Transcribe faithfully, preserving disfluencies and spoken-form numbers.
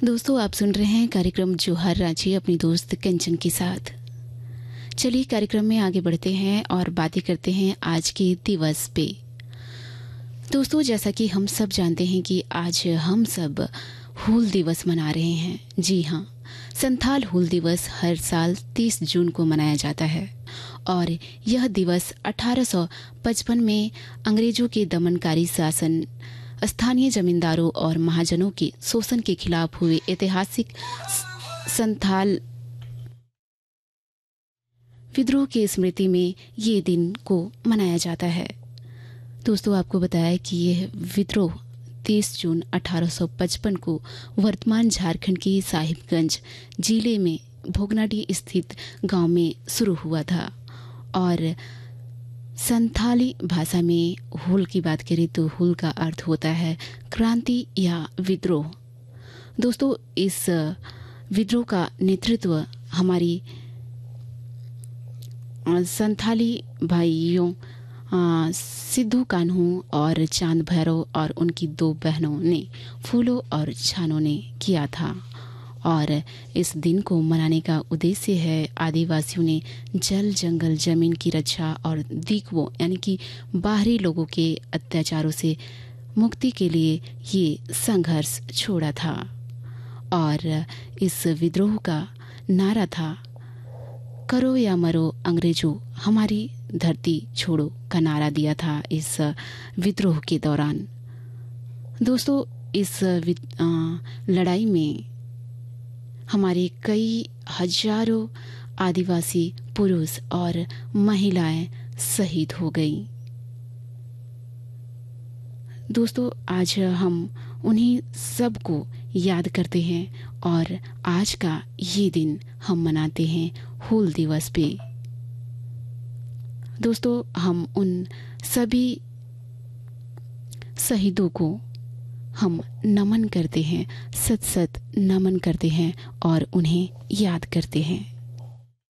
दोस्तों, आप सुन रहे हैं कार्यक्रम जोहार रांची अपनी दोस्त कंचन के साथ। चलिए कार्यक्रम में आगे बढ़ते हैं और बातें करते हैं आज के दिवस पे। दोस्तों, जैसा कि हम सब जानते हैं कि आज हम सब हूल दिवस मना रहे हैं। जी हाँ, संथाल हूल दिवस हर साल तीस जून को मनाया जाता है और यह दिवस अठारह सौ पचपन में अंग्रेजों के दमनकारी शासन, स्थानीय जमींदारों और महाजनों के शोषण के खिलाफ हुए ऐतिहासिक संथाल विद्रोह की स्मृति में ये दिन को मनाया जाता है। दोस्तों, आपको बताया कि यह विद्रोह तीस जून अठारह सौ पचपन को वर्तमान झारखंड के साहिबगंज जिले में भोगनाडी स्थित गांव में शुरू हुआ था और संथाली भाषा में हूल की बात करें तो हूल का अर्थ होता है क्रांति या विद्रोह। दोस्तों, इस विद्रोह का नेतृत्व हमारी संथाली भाइयों सिद्धू कान्हू और चांद भैरव और उनकी दो बहनों ने फूलों और छानों ने किया था और इस दिन को मनाने का उद्देश्य है आदिवासियों ने जल जंगल जमीन की रक्षा और दीकवों यानी कि बाहरी लोगों के अत्याचारों से मुक्ति के लिए ये संघर्ष छोड़ा था। और इस विद्रोह का नारा था करो या मरो अंग्रेजों हमारी धरती छोड़ो का नारा दिया था इस विद्रोह के दौरान। दोस्तों, इस लड़ाई में हमारे कई हजारों आदिवासी पुरुष और महिलाएं शहीद हो गई। दोस्तों, आज हम उन्हीं सब को याद करते हैं और आज का ये दिन हम मनाते हैं हूल दिवस पे। दोस्तों, हम उन सभी शहीदों को हम नमन करते हैं, सत सत नमन करते हैं और उन्हें याद करते हैं।